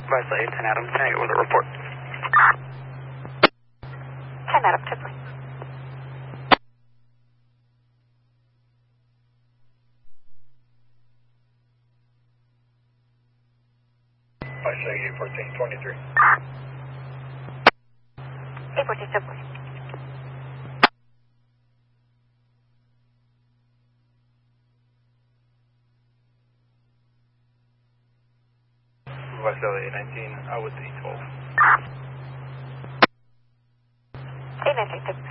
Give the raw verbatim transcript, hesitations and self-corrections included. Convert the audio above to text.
Wesley, ten Adam, ten eight with a report. ten Adam, Tipley. Wesley, eight fourteen twenty-three. eight fourteen Tipley. Wesley, eight nineteen, out with the twelve. eight nineteen Tipley.